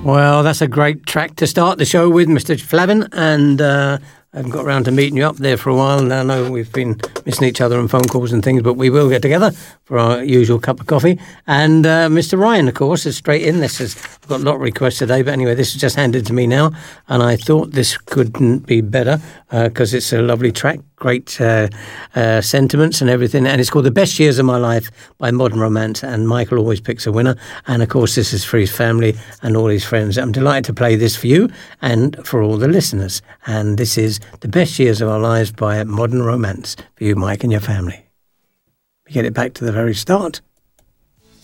Well, that's a great track to start the show with, Mr. Flavin, and I haven't got around to meeting you up there for a while. I know we've been missing each other on phone calls and things, but we will get together for our usual cup of coffee. And Mr. Ryan, of course, is straight in. I've got a lot of requests today, but anyway, this is just handed to me now, and I thought this couldn't be better because it's a lovely track, great sentiments and everything, and it's called The Best Years of My Life by Modern Romance, and Michael always picks a winner, and of course this is for his family and all his friends. I'm delighted to play this for you and for all the listeners, and this is The Best Years of Our Lives by Modern Romance for you, Mike, and your family. We get it back to the very start.